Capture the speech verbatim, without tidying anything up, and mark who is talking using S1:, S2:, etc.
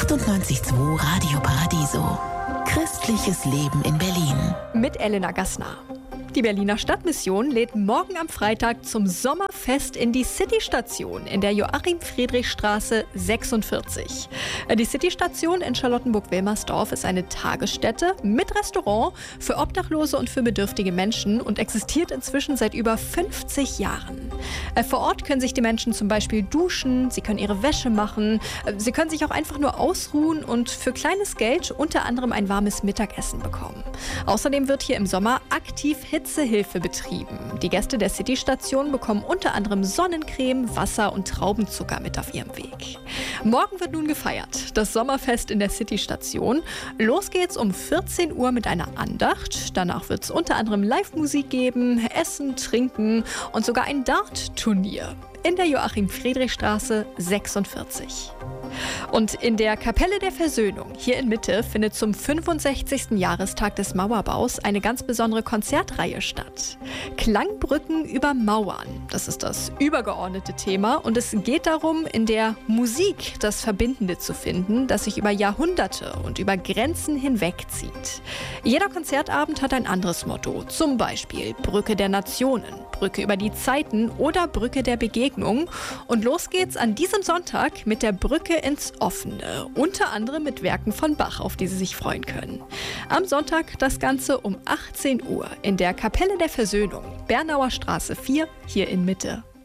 S1: achtundneunzig Komma zwei Radio Paradiso. Christliches Leben in Berlin.
S2: Mit Elena Gassner. Die Berliner Stadtmission lädt morgen am Freitag zum Sommerfest in die Citystation in der Joachim-Friedrich-Straße sechsundvierzig. Die Citystation in Charlottenburg-Wilmersdorf ist eine Tagesstätte mit Restaurant für Obdachlose und für bedürftige Menschen und existiert inzwischen seit über fünfzig Jahren. Vor Ort können sich die Menschen zum Beispiel duschen, sie können ihre Wäsche machen, sie können sich auch einfach nur ausruhen und für kleines Geld unter anderem ein warmes Mittagessen bekommen. Außerdem wird hier im Sommer aktiv Hitzehilfe betrieben. Die Gäste der Citystation bekommen unter anderem Sonnencreme, Wasser und Traubenzucker mit auf ihrem Weg. Morgen wird nun gefeiert, das Sommerfest in der Citystation. Los geht's um vierzehn Uhr mit einer Andacht. Danach wird es unter anderem Live-Musik geben, Essen, Trinken und sogar ein Dart-Turnier in der Joachim-Friedrich-Straße sechsundvierzig. Und in der Kapelle der Versöhnung hier in Mitte findet zum fünfundsechzigsten Jahrestag des Mauerbaus eine ganz besondere Konzertreihe statt. Klangbrücken über Mauern, das ist das übergeordnete Thema und es geht darum, in der Musik das Verbindende zu finden, das sich über Jahrhunderte und über Grenzen hinwegzieht. Jeder Konzertabend hat ein anderes Motto, zum Beispiel Brücke der Nationen, Brücke über die Zeiten oder Brücke der Begegnung. Und los geht's an diesem Sonntag mit der Brücke ins Offene, unter anderem mit Werken von Bach, auf die Sie sich freuen können. Am Sonntag das Ganze um achtzehn Uhr in der Kapelle der Versöhnung, Bernauer Straße vier, hier in Mitte.